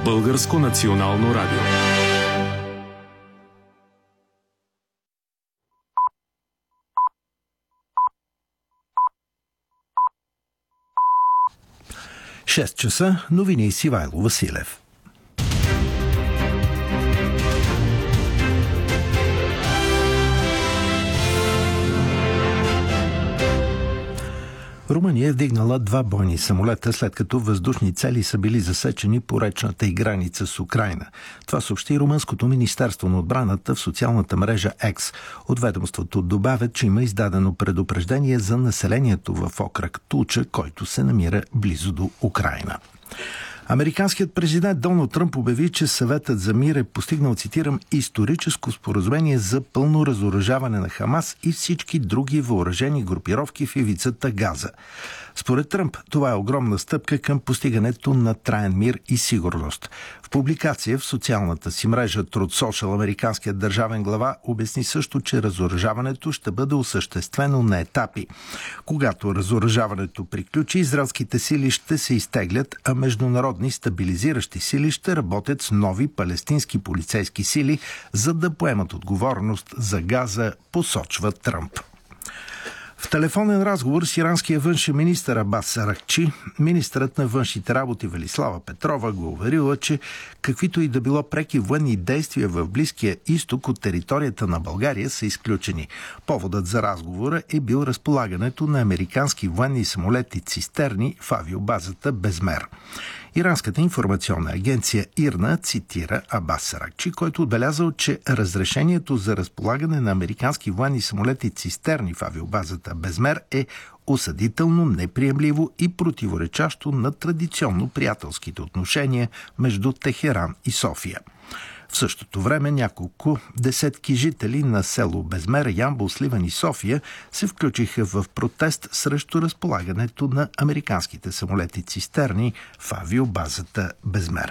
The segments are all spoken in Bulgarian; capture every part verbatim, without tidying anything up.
Българско национално радио. шест часа, новини с Ивайло Василев. Румъния е вдигнала два бойни самолета, след като въздушни цели са били засечени по речната й граница с Украйна. Това съобщи Румънското министерство на отбраната в социалната мрежа X. От ведомството добавят, че има издадено предупреждение за населението в окръг Тулча, който се намира близо до Украйна. Американският президент Доналд Тръмп обяви, че съветът за мир е постигнал, цитирам, историческо споразумение за пълно разоръжаване на Хамас и всички други въоръжени групировки в ивицата Газа. Според Тръмп, това е огромна стъпка към постигането на траен мир и сигурност. В публикация в социалната си мрежа Truth Social американският държавен глава обясни също, че разоръжаването ще бъде осъществено на етапи. Когато разоръжаването приключи, израелските сили ще се изтеглят, а международни стабилизиращи сили ще работят с нови палестински полицейски сили, за да поемат отговорност за Газа, посочва Тръмп. В телефонен разговор с иранския външен министър Абас Аракчи, министърът на външните работи Велислава Петрова го уверила, че каквито и да било преки военни действия в Близкия изток от територията на България са изключени. Поводът за разговора е бил разполагането на американски военни самолети цистерни в авиобазата Безмер. Иранската информационна агенция ИРНА цитира Абас Аракчи, който отбелязал, че разрешението за разполагане на американски военни самолети цистерни в авиобазата Безмер е осъдително, неприемливо и противоречащо на традиционно приятелските отношения между Техеран и София. В същото време няколко десетки жители на село Безмер, Ямбол, Сливен и София се включиха в протест срещу разполагането на американските самолети цистерни в авиобазата Безмер.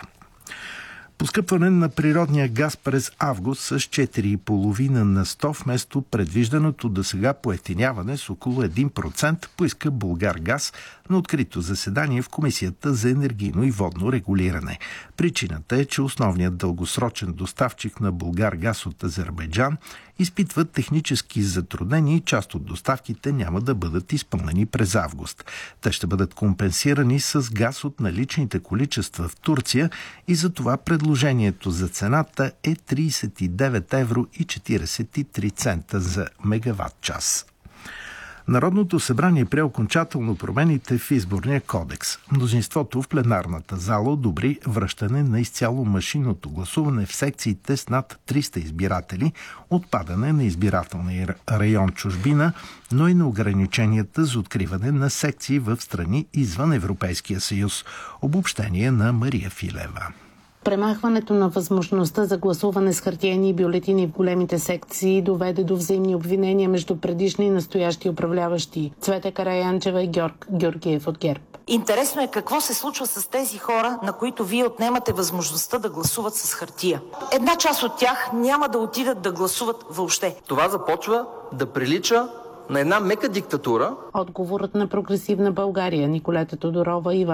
Поскъпване на природния газ през август с четири цяло и пет на сто вместо предвижданото досега поевтиняване с около един процент поиска Булгаргаз на открито заседание в Комисията за енергийно и водно регулиране. Причината е, че основният дългосрочен доставчик на Булгаргаз от Азербайджан изпитват технически затруднения и част от доставките няма да бъдат изпълнени през август. Те ще бъдат компенсирани с газ от наличните количества в Турция и за това предложението за цената е тридесет и девет евро и четиридесет и три цента за мегаватт час. Народното събрание прие окончателно промените в изборния кодекс. Мнозинството в пленарната зала одобри връщане на изцяло машинното гласуване в секциите с над триста избиратели, отпадане на избирателния район чужбина, но и на ограниченията за откриване на секции в страни извън Европейския съюз. Обобщение на Мария Филева. Премахването на възможността за гласуване с хартиени бюлетини в големите секции доведе до взаимни обвинения между предишни и настоящи управляващи. Цвета Караянчева и Георг Георгиев от ГЕРБ. Интересно е какво се случва с тези хора, на които вие отнемате възможността да гласуват с хартия. Една част от тях няма да отидат да гласуват въобще. Това започва да прилича на една мека диктатура. Отговорът на Прогресивна България Николета Тодорова и